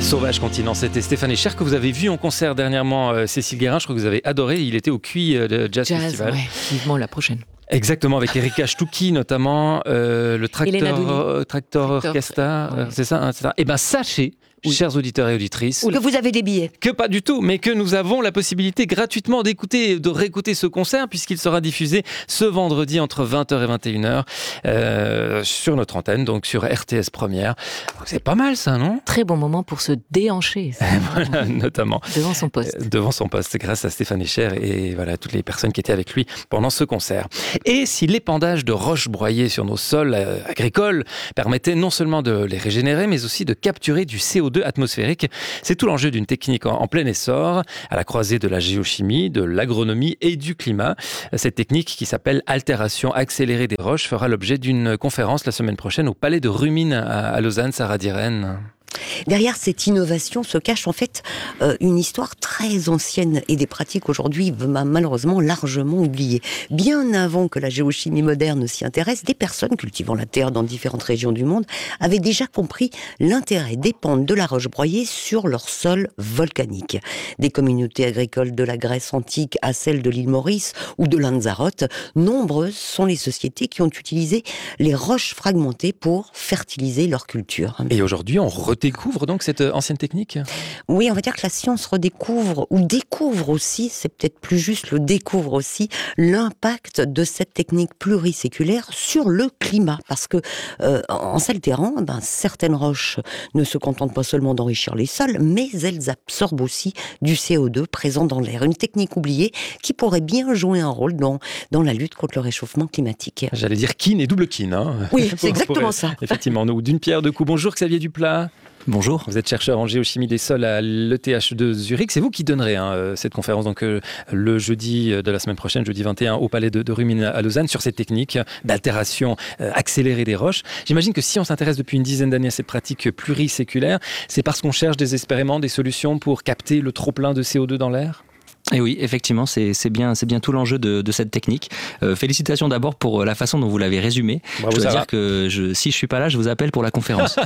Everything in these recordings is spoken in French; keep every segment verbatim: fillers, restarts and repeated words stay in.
Sauvage Continent, c'était Stéphane Escher que vous avez vu en concert dernièrement. euh, Cécile Guérin, je crois que vous avez adoré. Il était au Q I euh, de Jazz, Jazz Festival. Ouais, vivement la prochaine. Exactement, avec Erika Stouki notamment, euh, le Tractor, euh, Tractor Orchestra, ouais. euh, c'est ça, hein, c'est ça. Eh bien, sachez, oui. chers auditeurs et auditrices, que vous avez des billets. Que pas du tout, mais que nous avons la possibilité gratuitement d'écouter, de réécouter ce concert, puisqu'il sera diffusé ce vendredi entre vingt heures et vingt et une heures euh, sur notre antenne, donc sur R T S Première. Donc c'est pas mal ça, non ? Très bon moment pour se déhancher. Voilà, notamment. Devant son poste. Euh, devant son poste, grâce à Stéphane Escher et voilà, toutes les personnes qui étaient avec lui pendant ce concert. Et si l'épandage de roches broyées sur nos sols euh, agricoles permettait non seulement de les régénérer, mais aussi de capturer du C O deux atmosphérique, c'est tout l'enjeu d'une technique en, en plein essor, à la croisée de la géochimie, de l'agronomie et du climat. Cette technique, qui s'appelle altération accélérée des roches, fera l'objet d'une conférence la semaine prochaine au Palais de Rumines à, à Lausanne. Sarah Diren. Derrière cette innovation se cache en fait euh, une histoire très ancienne et des pratiques aujourd'hui malheureusement largement oubliées. Bien avant que la géochimie moderne s'y intéresse, des personnes cultivant la terre dans différentes régions du monde avaient déjà compris l'intérêt d'épandre de la roche broyée sur leur sol volcanique. Des communautés agricoles de la Grèce antique à celles de l'île Maurice ou de Lanzarote, nombreuses sont les sociétés qui ont utilisé les roches fragmentées pour fertiliser leur culture. Et aujourd'hui, on redécouvre donc cette ancienne technique ? Oui, on va dire que la science redécouvre, ou découvre aussi, c'est peut-être plus juste, le découvre aussi, l'impact de cette technique pluriséculaire sur le climat. Parce que, euh, en s'altérant, ben, certaines roches ne se contentent pas seulement d'enrichir les sols, mais elles absorbent aussi du C O deux présent dans l'air. Une technique oubliée qui pourrait bien jouer un rôle dans, dans la lutte contre le réchauffement climatique. J'allais dire kin et double kin. Hein. Oui, c'est exactement ça. Effectivement, nous, d'une pierre deux coups. Bonjour Xavier Duplat. Bonjour. Vous êtes chercheur en géochimie des sols à l'E T H de Zurich. C'est vous qui donnerez hein, cette conférence donc, euh, le jeudi de la semaine prochaine, jeudi vingt et un, au Palais de, de Rumines à Lausanne, sur cette technique d'altération euh, accélérée des roches. J'imagine que si on s'intéresse depuis une dizaine d'années à cette pratique pluriséculaire, c'est parce qu'on cherche des expériments, des solutions pour capter le trop-plein de C O deux dans l'air ? Et oui, effectivement, c'est, c'est, bien, c'est bien tout l'enjeu de, de cette technique. Euh, félicitations d'abord pour la façon dont vous l'avez résumé. Bravo, je dois dire va. que je, si je suis pas là, je vous appelle pour la conférence.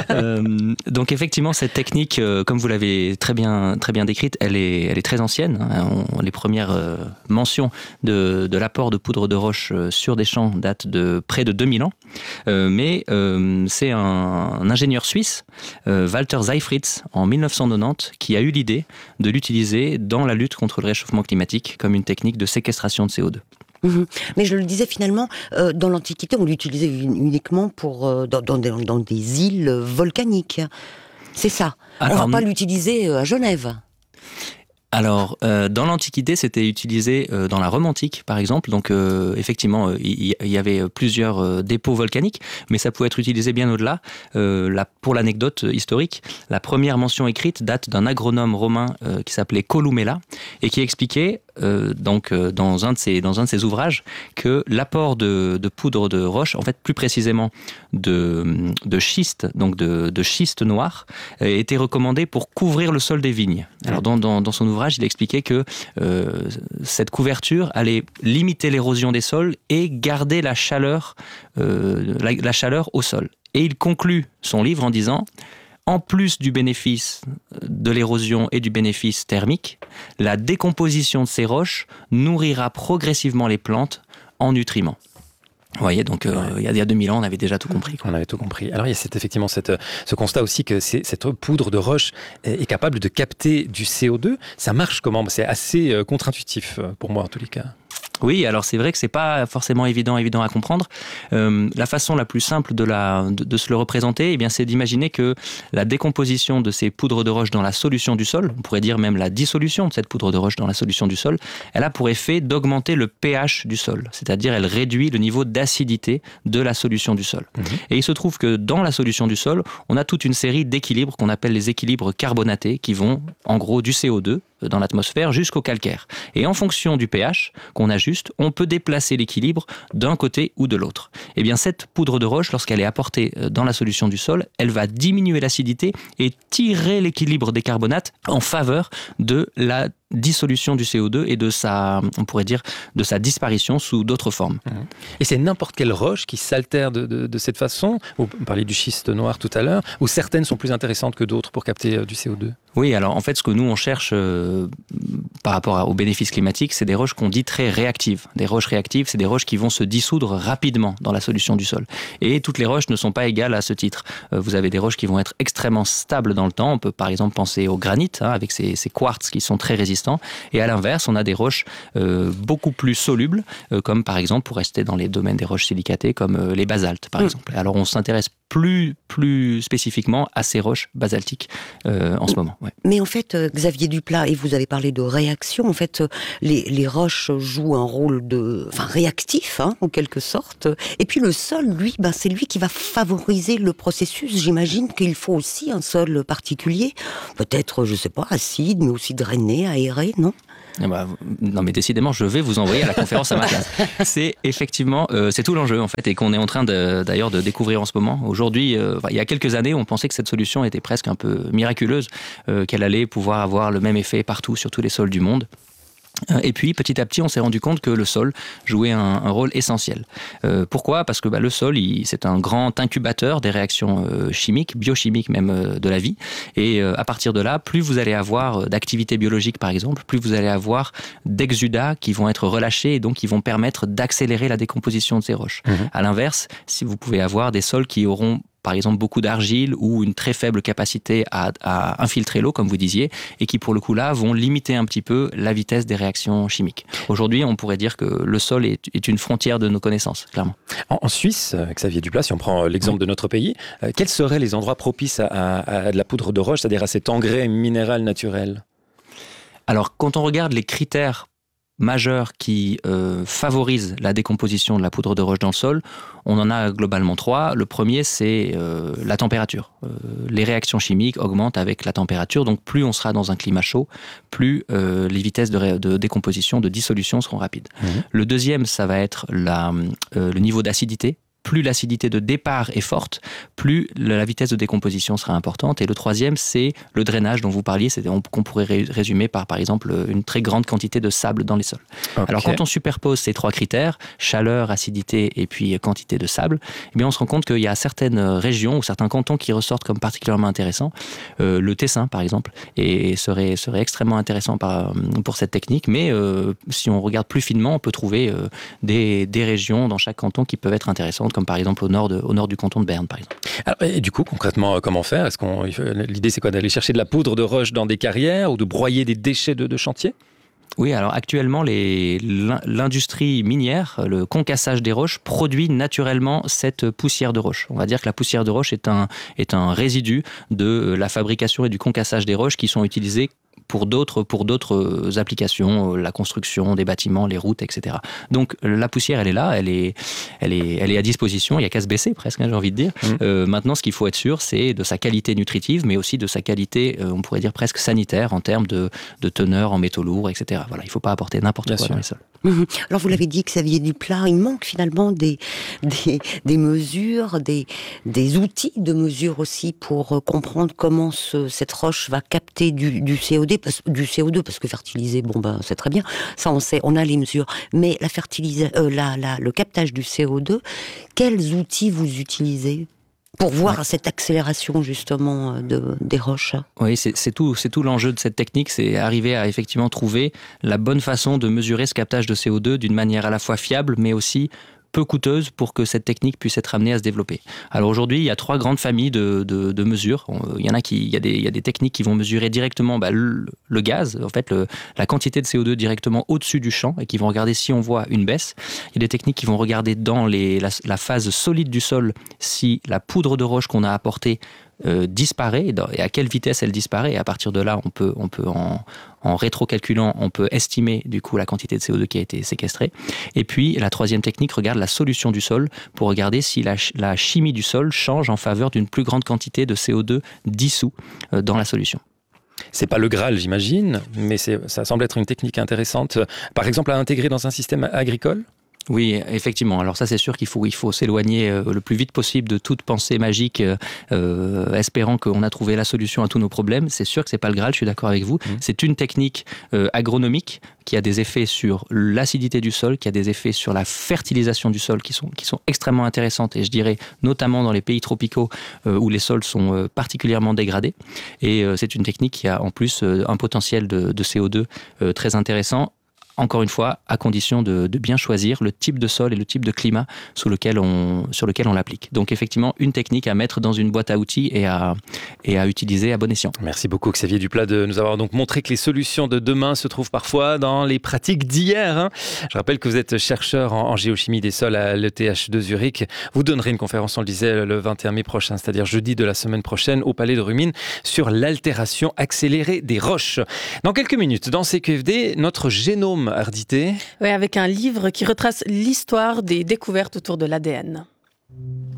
euh, donc effectivement, cette technique, euh, comme vous l'avez très bien, très bien décrite, elle est, elle est très ancienne. Hein. On, les premières euh, mentions de, de l'apport de poudre de roche sur des champs datent de près de deux mille ans. Euh, mais euh, c'est un, un ingénieur suisse, euh, Walter Seifritz, en dix-neuf cent quatre-vingt-dix, qui a eu l'idée de l'utiliser dans la lutte contre le réchauffement climatique comme une technique de séquestration de C O deux. Mmh. Mais je le disais finalement, euh, dans l'Antiquité, on l'utilisait uniquement pour, euh, dans, dans, des, dans des îles volcaniques. C'est ça. Alors, on ne va pas l'utiliser à Genève. Alors, euh, dans l'Antiquité, c'était utilisé euh, dans la Rome antique, par exemple. Donc, euh, effectivement, il euh, y, y avait plusieurs euh, dépôts volcaniques, mais ça pouvait être utilisé bien au-delà. Euh, la, pour l'anecdote historique, la première mention écrite date d'un agronome romain euh, qui s'appelait Columella et qui expliquait, euh, donc, euh, dans un de ses dans un de ses ouvrages, que l'apport de, de poudre de roche, en fait, plus précisément de de schiste, donc de, de schiste noir, euh, était recommandé pour couvrir le sol des vignes. Alors, dans dans, dans son ouvrage, il expliquait que euh, cette couverture allait limiter l'érosion des sols et garder la chaleur, euh, la, la chaleur au sol. Et il conclut son livre en disant « En plus du bénéfice de l'érosion et du bénéfice thermique, la décomposition de ces roches nourrira progressivement les plantes en nutriments. » Vous voyez, donc euh, ouais. il y a deux mille ans, on avait déjà tout compris. Quoi. On avait tout compris. Alors il y a cette, effectivement cette, ce constat aussi que c'est, cette poudre de roche est capable de capter du C O deux. Ça marche comment ? C'est assez contre-intuitif pour moi en tous les cas. Oui, alors c'est vrai que c'est pas forcément évident, évident à comprendre. Euh, la façon la plus simple de, la, de, de se le représenter, eh bien, c'est d'imaginer que la décomposition de ces poudres de roche dans la solution du sol, on pourrait dire même la dissolution de cette poudre de roche dans la solution du sol, elle a pour effet d'augmenter le pH du sol, c'est-à-dire elle réduit le niveau d'acidité de la solution du sol. Mmh. Et il se trouve que dans la solution du sol, on a toute une série d'équilibres qu'on appelle les équilibres carbonatés qui vont en gros du C O deux dans l'atmosphère jusqu'au calcaire. Et en fonction du pH qu'on ajuste, on peut déplacer l'équilibre d'un côté ou de l'autre. Et bien cette poudre de roche, lorsqu'elle est apportée dans la solution du sol, elle va diminuer l'acidité et tirer l'équilibre des carbonates en faveur de la dissolution du C O deux et de sa, on pourrait dire, de sa disparition sous d'autres formes. Et c'est n'importe quelle roche qui s'altère de, de, de cette façon. Vous parliez du schiste noir tout à l'heure, où certaines sont plus intéressantes que d'autres pour capter euh, du C O deux. Oui, alors en fait, ce que nous on cherche euh, par rapport à, aux bénéfices climatiques, c'est des roches qu'on dit très réactives. Des roches réactives, c'est des roches qui vont se dissoudre rapidement dans la solution du sol. Et toutes les roches ne sont pas égales à ce titre. Euh, vous avez des roches qui vont être extrêmement stables dans le temps. On peut par exemple penser au granit, hein, avec ses, ses quartz qui sont très résistants. Et à l'inverse, on a des roches euh, beaucoup plus solubles, euh, comme par exemple, pour rester dans les domaines des roches silicatées, comme euh, les basaltes par mmh. exemple. Alors on s'intéresse plus, plus spécifiquement à ces roches basaltiques euh, en ce moment. Ouais. Mais en fait, Xavier Duplat, et vous avez parlé de réaction, en fait, les, les roches jouent un rôle de, enfin, réactif, hein, en quelque sorte. Et puis le sol, lui, ben, c'est lui qui va favoriser le processus. J'imagine qu'il faut aussi un sol particulier, peut-être, je sais pas, acide, mais aussi drainé, aéré, non ? Eh ben, non mais décidément je vais vous envoyer à la conférence à ma place. C'est effectivement euh, c'est tout l'enjeu en fait et qu'on est en train de, d'ailleurs de découvrir en ce moment. Aujourd'hui, euh, il y a quelques années, on pensait que cette solution était presque un peu miraculeuse, euh, qu'elle allait pouvoir avoir le même effet partout sur tous les sols du monde. Et puis, petit à petit, on s'est rendu compte que le sol jouait un, un rôle essentiel. Euh, pourquoi ? Parce que bah, le sol, il, c'est un grand incubateur des réactions euh, chimiques, biochimiques même euh, de la vie. Et euh, à partir de là, plus vous allez avoir d'activités biologiques, par exemple, plus vous allez avoir d'exudats qui vont être relâchés et donc qui vont permettre d'accélérer la décomposition de ces roches. Mmh. À l'inverse, si vous pouvez avoir des sols qui auront par exemple beaucoup d'argile ou une très faible capacité à, à infiltrer l'eau, comme vous disiez, et qui pour le coup là vont limiter un petit peu la vitesse des réactions chimiques. Aujourd'hui, on pourrait dire que le sol est, est une frontière de nos connaissances, clairement. En, en Suisse, Xavier Duplat, si on prend l'exemple oui. de notre pays, euh, quels seraient les endroits propices à, à, à de la poudre de roche, c'est-à-dire à cet engrais minéral naturel ? Alors, quand on regarde les critères majeurs qui euh, favorisent la décomposition de la poudre de roche dans le sol, on en a globalement trois. Le premier, c'est euh, la température. Euh, les réactions chimiques augmentent avec la température, donc plus on sera dans un climat chaud, plus euh, les vitesses de, ré- de décomposition, de dissolution seront rapides. Mmh. Le deuxième, ça va être la, euh, le niveau d'acidité. Plus l'acidité de départ est forte, plus la vitesse de décomposition sera importante. Et le troisième, c'est le drainage dont vous parliez, c'est qu'on pourrait résumer par, par exemple, une très grande quantité de sable dans les sols. Okay. Alors, quand on superpose ces trois critères, chaleur, acidité et puis quantité de sable, eh bien, on se rend compte qu'il y a certaines régions ou certains cantons qui ressortent comme particulièrement intéressants. Euh, le Tessin, par exemple, et serait, serait extrêmement intéressant par, pour cette technique. Mais euh, si on regarde plus finement, on peut trouver euh, des, des régions dans chaque canton qui peuvent être intéressantes, comme par exemple au nord, de, au nord du canton de Berne, par exemple. Alors, et du coup, concrètement, comment faire ? Est-ce qu'on, l'idée, c'est quoi ? D'aller chercher de la poudre de roche dans des carrières ou de broyer des déchets de, de chantier ? Oui, alors actuellement, les, l'industrie minière, le concassage des roches, produit naturellement cette poussière de roche. On va dire que la poussière de roche est un, est un résidu de la fabrication et du concassage des roches qui sont utilisées pour d'autres, pour d'autres applications, la construction des bâtiments, les routes, et cetera. Donc la poussière, elle est là, elle est, elle est, elle est à disposition, il n'y a qu'à se baisser presque, hein, j'ai envie de dire. Mmh. Euh, maintenant, ce qu'il faut être sûr, c'est de sa qualité nutritive, mais aussi de sa qualité, euh, on pourrait dire presque sanitaire, en termes de, de teneur en métaux lourds, et cetera. Voilà, il ne faut pas apporter n'importe Bien quoi sûr. Dans les sols. Mmh. Alors vous l'avez dit, Xavier Duplat, il manque finalement des, des, des mesures, des, des outils de mesure aussi pour comprendre comment ce, cette roche va capter du, du C O deux. Du C O deux, parce que fertiliser, bon ben c'est très bien, ça on sait, on a les mesures. Mais la fertilisa- euh, la, la, le captage du C O deux, quels outils vous utilisez pour voir ouais. cette accélération justement de, des roches ? Oui, c'est, c'est, tout, c'est tout l'enjeu de cette technique, c'est arriver à effectivement trouver la bonne façon de mesurer ce captage de C O deux d'une manière à la fois fiable, mais aussi peu coûteuse pour que cette technique puisse être amenée à se développer. Alors aujourd'hui, il y a trois grandes familles de, de, de mesures. Il y en a qui, il y a des, il y a des techniques qui vont mesurer directement bah, le, le gaz, en fait, le, la quantité de C O deux directement au-dessus du champ et qui vont regarder si on voit une baisse. Il y a des techniques qui vont regarder dans les, la, la phase solide du sol si la poudre de roche qu'on a apportée Euh, disparaît et à quelle vitesse elle disparaît, et à partir de là on peut, on peut en, en rétro-calculant on peut estimer du coup la quantité de C O deux qui a été séquestrée. Et puis la troisième technique regarde la solution du sol pour regarder si la, la chimie du sol change en faveur d'une plus grande quantité de C O deux dissous euh, dans la solution. C'est pas le Graal, j'imagine, mais c'est, ça semble être une technique intéressante, par exemple à intégrer dans un système agricole. Oui, effectivement. Alors ça, c'est sûr qu'il faut, il faut s'éloigner euh, le plus vite possible de toute pensée magique, euh, espérant qu'on a trouvé la solution à tous nos problèmes. C'est sûr que c'est pas le Graal, je suis d'accord avec vous. Mmh. C'est une technique euh, agronomique qui a des effets sur l'acidité du sol, qui a des effets sur la fertilisation du sol qui sont, qui sont extrêmement intéressantes, et je dirais notamment dans les pays tropicaux euh, où les sols sont euh, particulièrement dégradés. Et euh, c'est une technique qui a en plus euh, un potentiel de, de C O deux euh, très intéressant. Encore une fois, à condition de, de bien choisir le type de sol et le type de climat sous lequel on, sur lequel on l'applique. Donc effectivement, une technique à mettre dans une boîte à outils et à, et à utiliser à bon escient. Merci beaucoup Xavier Duplat de nous avoir donc montré que les solutions de demain se trouvent parfois dans les pratiques d'hier. Hein. Je rappelle que vous êtes chercheur en, en géochimie des sols à l'E T H de Zurich. Vous donnerez une conférence, on le disait, le vingt et un mai prochain, c'est-à-dire jeudi de la semaine prochaine au Palais de Rumine sur l'altération accélérée des roches. Dans quelques minutes, dans C Q F D, notre génome ardité. Oui, avec un livre qui retrace l'histoire des découvertes autour de l'A D N.